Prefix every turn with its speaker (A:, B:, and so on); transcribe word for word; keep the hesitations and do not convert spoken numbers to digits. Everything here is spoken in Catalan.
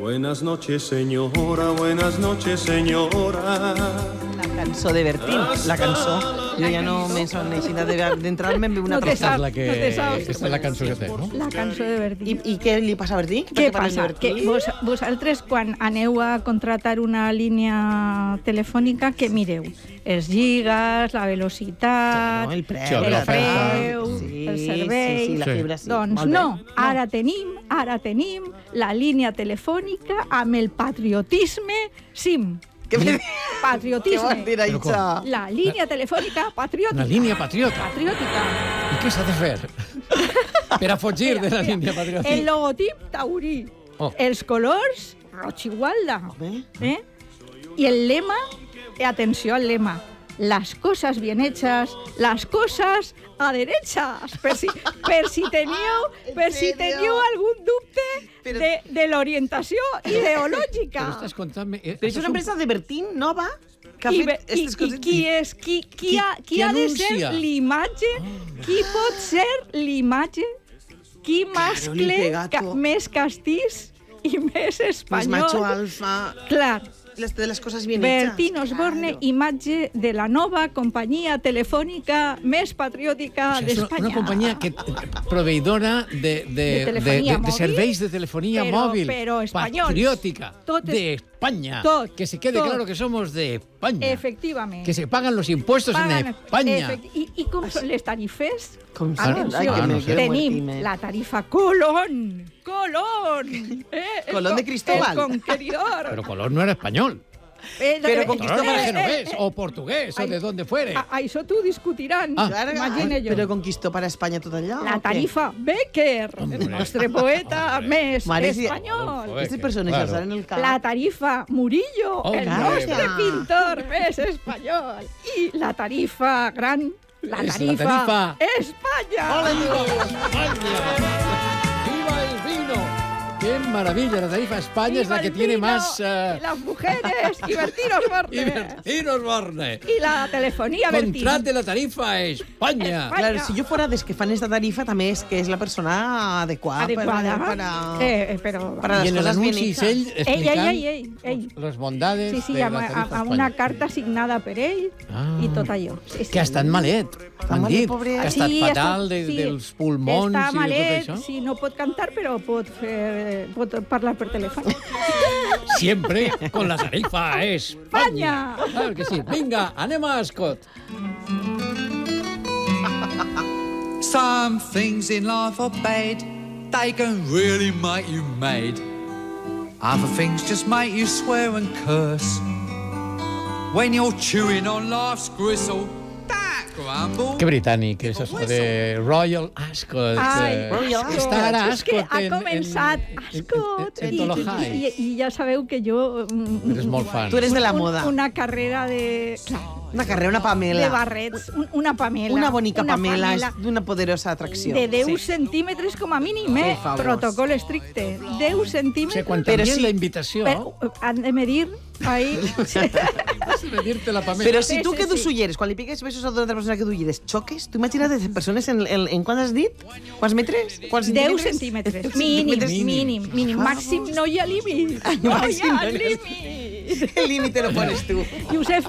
A: Buenas noches, señora, buenas noches, señora.
B: La cançó de Bertín, la cançó. Jo ja no me son necessitat d'entrar-me en una
C: No te
B: trossa.
C: saps, la que...
D: no te saps.
C: Aquesta és la cançó que té, no?
D: La cançó de Bertín.
B: I, I què li passa a Bertín? Per
D: Què
B: parlem de
D: passa?
B: Bertín?
D: Que vos, vosaltres, quan aneu a contratar una línia telefònica, què mireu? Els gigas, la velocitat,
B: No, el preu,
C: Sí,
D: el
C: la
D: preu,
B: sí,
D: el servei...
B: Sí, sí, la
C: Sí.
B: fibra sí.
D: Doncs
B: Molt bé.
D: no, ara tenim, ara tenim la línia telefònica amb el patriotisme SIM.
B: Què, me... què
D: Patriotisme.
B: vol dir
C: Però com?
B: això?
D: La línia telefònica patriòtica.
C: Una línia patriota.
D: Patriòtica.
C: I què s'ha de fer? Per a fugir de la línia patriòtica.
D: El logotip taurí.
C: Oh.
D: Els colors, roig i gualda.
B: Home.
D: ¿Eh? I el lema, eh, atenció al lema, las cosas bien hechas, las cosas a derechas. Per si, per si teniu, per si
B: serio?
D: teniu algun dubte
B: Però-
D: de, de l'orientació ideològica.
C: Però estàs contant-me... eh,
B: Però és una empresa de Bertín nova que ha
D: I,
B: fet
D: ve- i,
B: aquestes
D: i
B: coses.
D: qui és? Qui, qui,
C: Qui-
D: ha, qui
C: qui
D: ha de
C: anuncia?
D: ser l'imatge? Qui pot ser l'imatge? Qui mascle
B: pegato.
D: ca, més castís i més
B: Pues
D: espanyol?
B: macho alfa,
D: Clar,
B: les, de les coses bien hechas.
D: Bertín Osborne,
B: Claro.
D: imatge de la nova companyia telefònica més patriòtica
C: O sigui, és una,
D: d'Espanya.
C: una companyia que, proveïdora de, de,
D: De
C: de,
D: telefonia
C: de, de
D: mòbil,
C: serveis de telefonia
D: però-
C: mòbil.
D: però espanyols.
C: Patriótica.
D: Tot es-
C: de España.
D: tot,
C: que se quede
D: tot.
C: claro que somos de España.
D: Efectivament.
C: Que se pagan los impuestos
D: Paguen-
C: en España.
D: efect- I, I com són les tarifes?
B: Com
C: Ah,
B: són?
C: no,
B: Ai, que
C: ah,
B: me
C: no sé.
B: quedo
D: Tenim
B: muertime.
D: la tarifa Colón. Colón. Eh, el
B: Colón de
D: co-
B: Cristóbal.
D: El conqueridor.
C: Pero Colón no era español.
D: Eh,
B: Pero
D: eh,
B: con
C: Colón
B: Cristóbal
C: era
D: eh,
C: genovés
D: eh,
C: o portugués o
D: ai,
C: de donde fuere.
D: A, a això t'ho discutiran,
C: Ah.
B: Claro,
D: imagina jo.
B: però conquistó per a Espanya tot allò.
D: La
B: o què?
D: tarifa Becker,
C: Hombre.
D: el nostre poeta
C: Hombre.
D: més
B: Mare, sí.
D: espanyol.
C: Adolfo
B: Aquestes
C: Becker,
B: persones
C: claro.
B: claro. en el cap.
D: La tarifa Murillo,
C: Hombre.
D: el nostre
B: Calla.
D: pintor més espanyol. I la tarifa gran, la
C: És la
D: tarifa,
C: tarifa.
D: Espanya.
C: ¡Hola, España! ¡Viva el vino! ¡Qué maravilla! La tarifa España es
D: Viva
C: la que
D: el
C: tiene
D: vino,
C: más... eh,
D: y las mujeres, y Bertín Osborne.
C: y Bertín Osborne.
D: Y la telefonía Bertín.
C: Contrate la tarifa España.
D: España.
B: Claro, si jo fora des que fan esta tarifa, també és que és la persona adequada.
D: Adecuada.
B: Per, per,
D: Eh, eh, però...
B: para
C: Y en
B: les
C: el
B: coses bien
C: anunci
B: hechas.
C: ell
D: Ell,
C: explicant
D: ell, ell, ell.
C: les bondades
D: Sí, sí,
C: de
D: amb,
C: la tarifa
D: amb, amb
C: España.
D: una carta signada per ell
C: Ah.
D: i tot allò. Sí, sí.
C: Que ha estat malet, m'han
B: malet,
C: dit.
B: pobret.
C: Que ha estat
D: Sí,
C: fatal
D: està-
C: de,
D: sí,
C: dels pulmons
D: està
C: i de
D: malet,
C: tot això.
D: sí, no pot cantar, però pot, fer, pot parlar per telèfon.
C: Siempre con la tarifa España.
D: España.
C: Claro que sí. Vinga, anem a Ascot.
E: Some things in life are bad, they can really make you mad. Other things just make you swear and curse. When you're chewing on life's gristle, that grumble.
C: Que britànic és això de Royal Ascot.
D: Ai,
C: Eh,
B: Royal
D: Ascot.
C: Està ara
D: És que
C: Ascot
D: ha
C: en-
D: començat
C: en-
D: Ascot.
C: en- en
D: I,
C: Tolojai.
D: i, i, I ja sabeu que jo... mm,
C: Eres molt fan.
B: Tu eres de la
D: un-
B: moda.
D: Una carrera de... Clar,
B: Una carrera, una Pamela.
D: de barrets. Un, una Pamela.
B: Una bonica
D: una
B: Pamela,
D: Pamela
B: és d'una poderosa atracció.
D: de deu
B: Sí.
D: centímetres com a mínim, eh?
B: Por favor.
D: Protocol estricte. deu
C: O sigui,
D: centímetres.
C: quan
B: Però
C: t'envien
B: sí.
C: la invitació,
D: Però, eh, han de medir ahí...
C: has de dir-te la Pamela.
B: Però si
D: Sí,
B: tu
D: sí,
B: que dus
D: sí.
B: ulleres, quan li piques besos a una altra persona que du ulleres, xoques, tu imagina't de persones en, en, en quants has dit? Quants metres? Quants
D: deu
B: centímetres?
D: centímetres. Mínim,
B: Centímetres.
D: mínim, mínim. Màxim no hi ha límit. No hi
B: Màxim
D: ha
B: no hi ha
D: límit.
B: El límite lo pones tu.
D: Josep